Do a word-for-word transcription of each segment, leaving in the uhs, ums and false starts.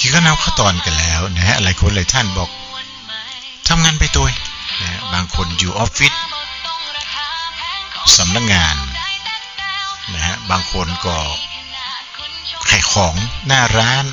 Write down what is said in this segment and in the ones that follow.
กี้ก็นับขั้นตอนกันแล้วนะฮะหลายคนหลายท่านบอกทำงานไปตัวนะบางคนอยู่ออฟฟิศสำนักงานนะฮะบางคนก็ขายของหน้าร้าน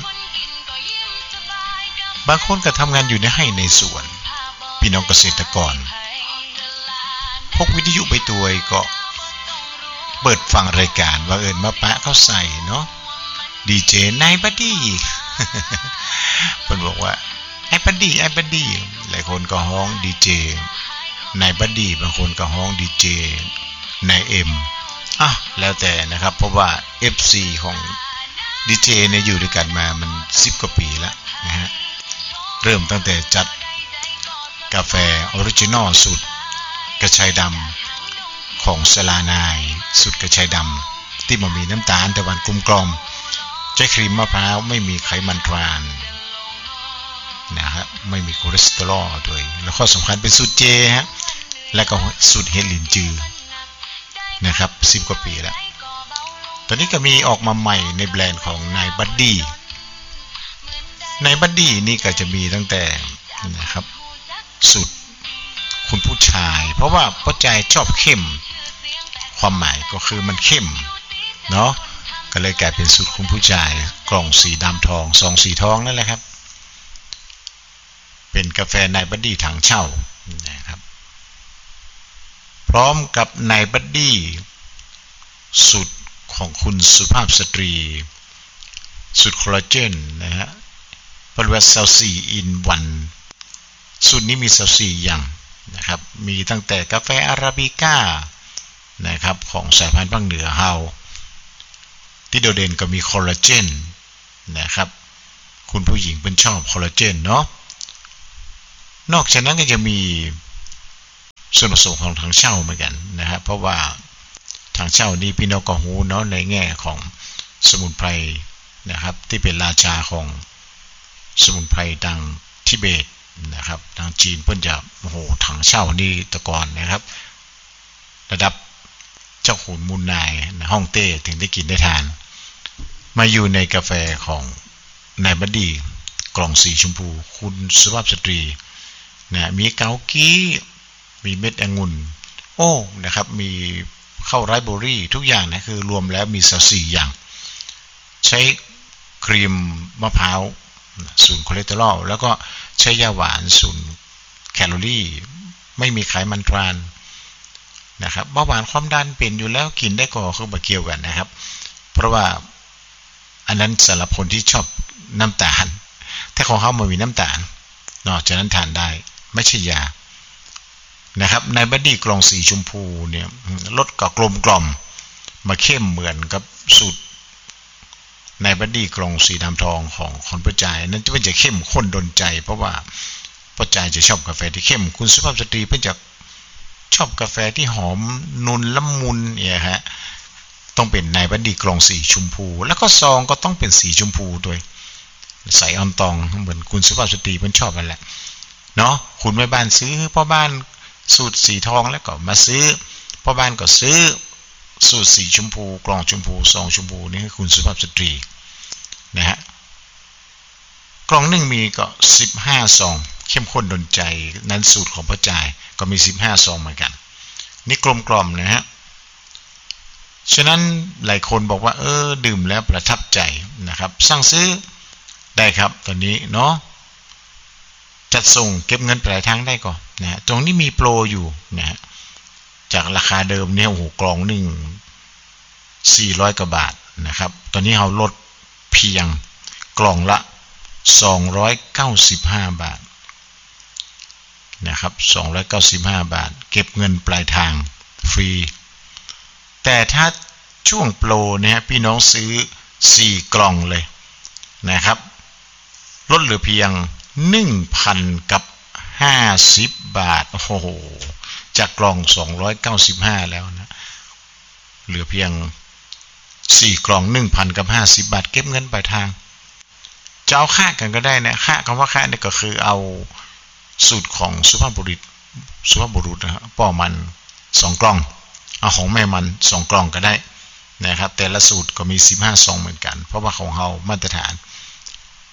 บางคนก็ทำงานอยู่ในไร่ในสวนพี่น้องเกษตรกรพกวิทยุไปตัวก็เปิดฟังรายการว่าเอิญมาปะเขาใส่เนาะดีเจนายบัดดี้เพิ่นบอกว่าไอ้บัดดี้ไอ้บัดดี้หลายคนก็ฮ้องดีเจนายบัดดี้บางคนก็ฮ้องดีเจนายเอ็มอ่ะแล้วแต่นะครับเพราะว่า เอฟ ซี ของดีเจเนี่ยอยู่ด้วยกันมามันสิบกว่าปีแล้วนะฮะเริ่มตั้งแต่จัดกาแฟออริจินอลสูตรกระชายดำของสลานายสูตรกระชายดำที่มันมีน้ำตาลแต่หวานกลมกล่อมใช้ครีมมะพร้าวไม่มีไขมันทรานนะฮะไม่มีคอเลสเตอรอลด้วยแล้วข้อสำคัญเป็นสูตรเจฮะและก็สูตรเฮลินจือนะครับสิบกว่าปีแล้วตอนนี้ก็มีออกมาใหม่ในแบรนด์ของนายบัดดี้นายบัดดี้นี่ก็จะมีตั้งแต่นะครับสูตรคุณผู้ชายเพราะว่าพ่อใจชอบเข้มความหมายก็คือมันเข้มเนาะก็เลยกลายเป็นสูตรคุณผู้ชายกล่องสีดำทองซองสีทองนั่นแหละครับเป็นกาแฟนายบัดดี้ถังเช่านะครับพร้อมกับนายบัดดี้สูตรของคุณสุภาพสตรีสูตรคอลลาเจนนะฮะผลิตภัณฑ์สี่ in วันสูตรนี้มีสี่อย่างนะครับมีตั้งแต่กาแฟอาราบิก้านะครับของสายพันธุ์ภาคเหนือเฮาที่โดดเด่นก็มีคอลลาเจนนะครับคุณผู้หญิงเป็นชอบคอลลาเจนเนาะนอกจากนั้นก็จะมีส่วนผสมของถังเช่าเหมือนกันนะครับเพราะว่าถังเช่านี่พี่น้องก็รู้เนาะในแง่ของสมุนไพรนะครับที่เป็นราชาของสมุนไพรดังทิเบตนะครับทางจีนเพิ่นจะโอ้โหถังเช่านี่ตะกอนนะครับระดับเจ้าขุนมูลนายในฮ่องเต้ถึงได้กินได้ทานมาอยู่ในกาแฟของนายบัดดี้กล่องสีชมพูคุณสุภาพสตรีนะมีเกากี้มีเม็ดองุ่นโอ้นะครับมีข้าวไรซ์เบอร์รี่ทุกอย่างนะคือรวมแล้วมีสี่อย่างใช้ครีมมะพร้าวศูนย์คอเลสเตอรอลแล้วก็ใช้ยาหวานศูนย์แคลอรี่ไม่มีไขมันทรานนะครับเบาหวานความดันเป็นอยู่แล้วกินได้ก็คือบ่เกี่ยวกันนะครับเพราะว่าอันนั้นสำหรับคนที่ชอบน้ำตาลถ้าของเขาไม่มีน้ำตาลนอกจากนั้นทานได้ไม่ใช่ยานะครับในบัดดี้กล่องสีชมพูเนี่ยรสก็กลมกล่อมมาเข้มเหมือนกับสูตรในบัดดี้กล่องสีดำทองของคนผู้ใจนั้นจะเป็นจะเข้มข้นดนใจเพราะว่าผู้ใจจะชอบกาแฟที่เข้มคุณสุภาพสตรีเพิ่นจะชอบกาแฟที่หอมนุนละมุนเนี่ยฮะต้องเป็นในบัดดี้กล่องสีชมพูแล้วก็ซองก็ต้องเป็นสีชมพูด้วยใส่ออนตองเหมือนคุณสุภาพสตรีเพิ่นชอบนั่นแหละเนาะคุณแม่บ้านซื้อพ่อบ้านสูตรสีทองแล้วก็มาซื้อพ่อบ้านก็ซื้อสูตรสีชมพูกล่องชมพูซองชมพูนี่คือคุณสุภาพสตรีนะฮะกล่องหนึ่งมีก็สิบห้าซองเข้มข้นดนใจนั้นสูตรของพ่อจ่ายก็มีสิบห้าซองเหมือนกันนี่กลมกล่อมนะฮะฉะนั้นหลายคนบอกว่าเออดื่มแล้วประทับใจนะครับสั่งซื้อได้ครับตอนนี้เนาะจัดส่งเก็บเงินปลายทางได้ก่อนนะฮะตรงนี้มีโปรอยู่นะฮะจากราคาเดิมเนี่ยโอ้โหกล่องหนึ่งสี่ร้อยกว่าบาทนะครับตอนนี้เราลดเพียงกล่องละสองร้อยเก้าสิบห้าบาทนะครับสองร้อยเก้าสิบห้าบาทเก็บเงินปลายทางฟรีแต่ถ้าช่วงโปรเนี่ยพี่น้องซื้อสี่กล่องเลยนะครับลดเหลือเพียง หนึ่งพัน กับห้าสิบบาทโอ้โหจากกล่องสองร้อยเก้าสิบห้าแล้วนะเหลือเพียงสี่กล่อง หนึ่งพัน กับห้าสิบบาทเก็บเงินปลายทางจะเอาค่ากันก็ได้นะค่าคำว่าค่าเนี่ยก็คือเอาสูตรของสุภาพบุรุษสุภาพบุรุษนะฮะป้อมันสองกล่องเอาของแม่มันสองกล่องก็ได้นะครับแต่ละสูตรก็มีสิบห้าซองเหมือนกันเพราะว่าของเฮามาตรฐาน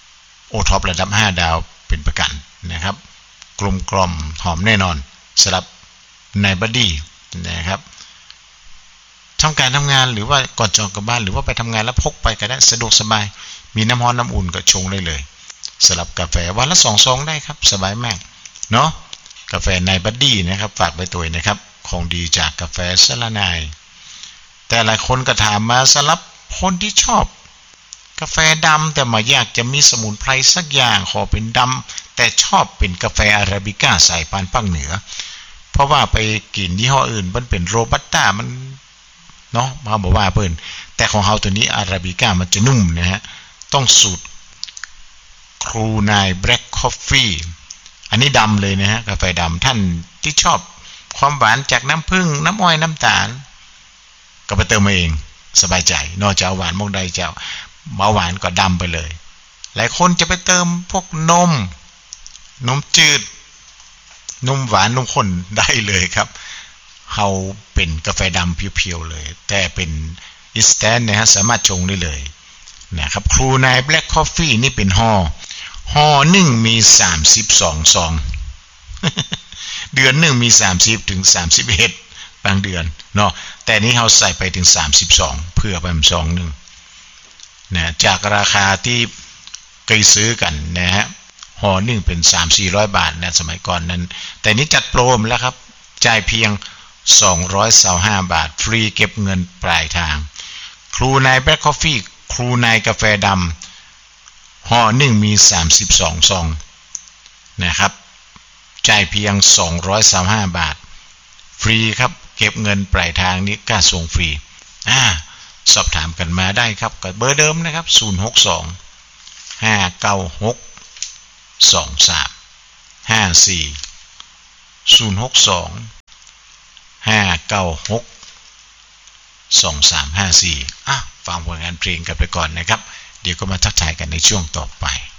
โอท็อประดับห้าดาวเป็นประกันนะครับกลมกล่อมหอมแน่นอนสำหรับในบัดดี้นะครับช่องการทำงานหรือว่าก่อนจองกลับบ้านหรือว่าไปทำงานแล้วพกไปก็ได้สะดวกสบายมีน้ำร้อนน้ำอุ่นก็ชงได้เลยสำหรับกาแฟวันละสองซองได้ครับสบายมากเนาะกาแฟในบัดดี้นะครับฝากไว้ตัวนะครับของดีจากกาแฟสละนายแต่หลายคนก็ถามมาสำหรับคนที่ชอบกาแฟดำแต่มาอยากจะมีสมุนไพรสักอย่างขอเป็นดำแต่ชอบเป็นกาแฟอาราบิก้าสายพันธุ์ภาคเหนือเพราะว่าไปกินยี่ห้ออื่นมันเป็นโรบัสต้ามันเนาะมาบอกว่าเพิ่นแต่ของเฮาตัวนี้อาราบิก้ามันจะนุ่มนะฮะต้องสูตรครูนายแบล็คคอฟฟี่อันนี้ดำเลยนะฮะกาแฟดำท่านที่ชอบความหวานจากน้ำผึ้งน้ำอ้อยน้ำตาลก็ไปเติมมาเองสบายใจนอกจากหวานมองใดเจ้าเบาหวานก็ดำไปเลยหลายคนจะไปเติมพวกนมนมจืดนมหวานนมข้นได้เลยครับเฮาเป็นกาแฟดำเพียวๆเลยแต่เป็นอินสแตนต์นะฮะสามารถชงได้เลยนะครับครูนายแบล็คคอฟฟี่นี่เป็นห่อห่อหนึ่งมีสามสิบสองซอง เดือนหนึ่งมีสามสิบถึงสามสิบเอ็ดบางเดือนเนาะแต่นี้เฮาใส่ไปถึงสามสิบสองเพื่อไปซองนึงนะจากราคาที่เคยซื้อกันนะฮะห่อหนึ่งเป็น สามถึงสี่ร้อย บาทนะสมัยก่อนนั้นแต่นี้จัดโปรมแล้วครับจ่ายเพียงสองร้อยยี่สิบห้าบาทฟรีเก็บเงินปลายทางครูนายแบล็คคอฟฟี่ครูนายกาแฟดำห่อหนึ่งมีสามสิบสองซองนะครับจ่ายเพียงสองร้อยยี่สิบห้าบาทฟรีครับเก็บเงินปลายทางนี้ค่าส่งฟรีอ่าสอบถามกันมาได้ครับกับเบอร์เดิมนะครับศูนย์ หก สอง ห้า เก้า หก สอง สาม ห้า สี่ ศูนย์ หก สอง ห้า เก้า หก สอง สาม ห้า สี่อ่ะฟังผลงานเพลงกันไปก่อนนะครับเดี๋ยวก็มาทักทายกันในช่วงต่อไป